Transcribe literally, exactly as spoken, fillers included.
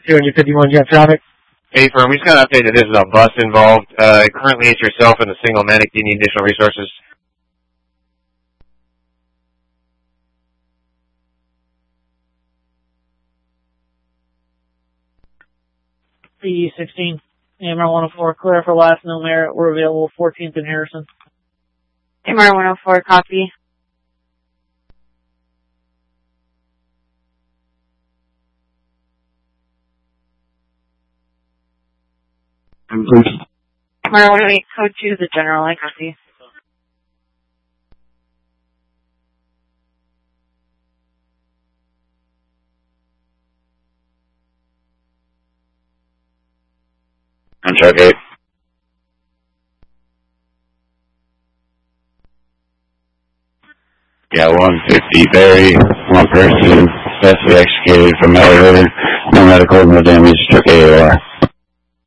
Doing your fifty-one jet traffic. Hey, firm, we just got an update that this is a bus involved. Uh, currently it's yourself and the single medic. Do you need additional resources? B sixteen, A M R one oh four, clear for last, no merit. We're available fourteenth and Harrison. A M R one oh four, copy. Please. A M R one oh eight, code two, the general, I copy. On truck eight. Yeah, one fifty Barry, one person, successfully executed from elevator, no medical, no damage, truck A O R.